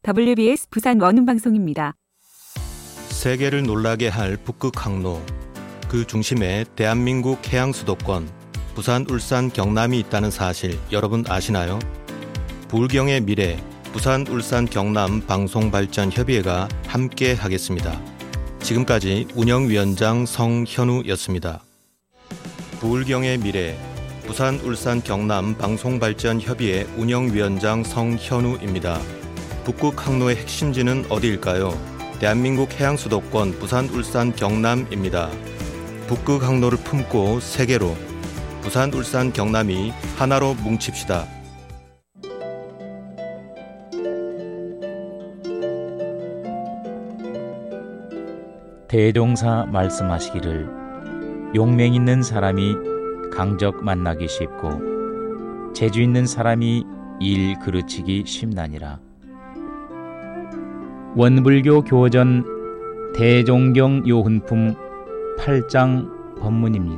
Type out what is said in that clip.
WBS 부산 원음방송입니다. 세계를 놀라게 할 북극 항로, 그 중심에 대한민국 해양 수도권 부산, 울산, 경남이 있다는 사실 여러분 아시나요? 부울경의 미래 부산, 울산, 경남 방송발전협의회가 함께 하겠습니다. 지금까지 운영위원장 성현우였습니다. 부울경의 미래 부산, 울산, 경남 방송발전협의회 운영위원장 성현우입니다. 북극 항로의 핵심지는 어디일까요? 대한민국 해양 수도권 부산, 울산, 경남입니다. 북극 항로를 품고 세계로 부산, 울산, 경남이 하나로 뭉칩시다. 대종사 말씀하시기를 용맹 있는 사람이 강적 만나기 쉽고 재주 있는 사람이 일 그르치기 쉽나니라. 원불교 교전 대종경 요훈품 8장 법문입니다.